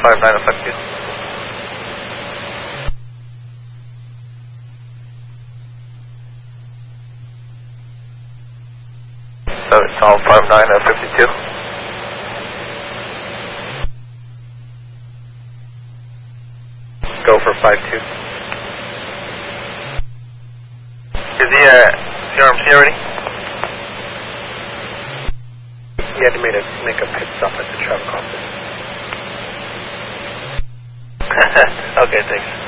5952. So it's all 5952. Go for 52. Is the RMC already? He had to make a pit stop at the traffic office. Okay, thanks.